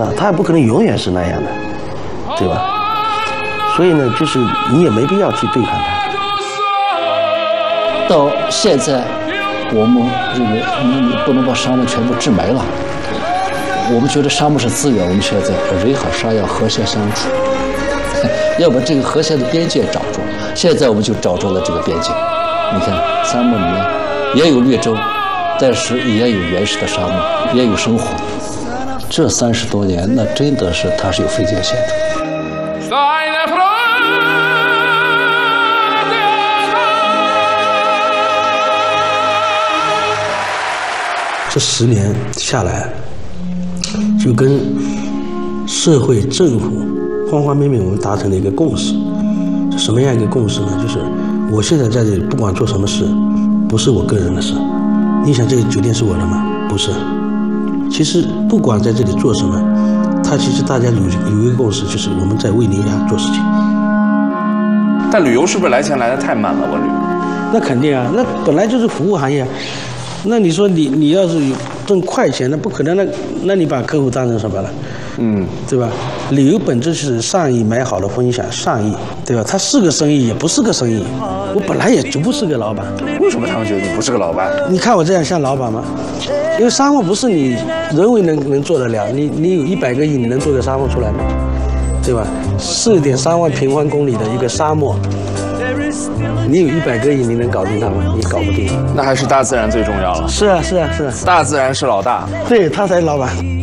他也不可能永远是那样的，对吧？所以呢，就是你也没必要去对抗它。 到现在，我们认为你不能把沙漠全部治没了。我们觉得沙漠是资源，我们需要在人和沙要和谐相处，要把这个和谐的边界找住。现在我们就找着了这个边界。你看，沙漠里面也有绿洲，但是也有原始的沙漠，也有生活。这30多年，那真的是它是有非界限的。 这10年下来，就跟社会政府方方面面我们达成了一个共识。什么样一个共识呢？就是我现在在这里不管做什么事，不是我个人的事。你想这个酒店是我的吗？不是。其实不管在这里做什么，其实大家有一个共识，就是我们在为邻家做事情。 但旅游是不是来钱来得太慢了？我觉得。 那肯定啊，那本来就是服务行业。那你说你要是挣快钱，那不可能。那你把客户当成什么了？对吧？旅游本质是善意美好的分享，善意，对吧？它是个生意，也不是个生意。我本来也就不是个老板。 为什么他们觉得你不是个老板？ 你看我这样像老板吗？因为沙漠不是你人为能做得了。你有100个亿，你能做个沙漠出来吗？对吧？4.3万平方公里的一个沙漠。你有100个亿，你能搞定它吗？你搞不定。 那还是大自然最重要了。 是啊。 大自然是老大。 对，他才是老板。